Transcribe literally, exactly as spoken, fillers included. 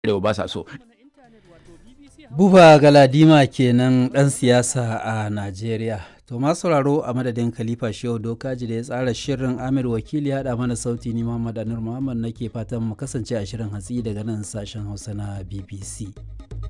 da ba sa so. Buba Galadima kenan ɗan siyasa a Najeriya. To masu sauraro a madadin Khalifa Shehu Dokaji da ya tsara shirin, Amir Wakili ya haɗa mana sauti, ni Muhammad Anur Muhammad nake fatan mu kasance a shirin hatsi daga nan sashen Hausa na B B C.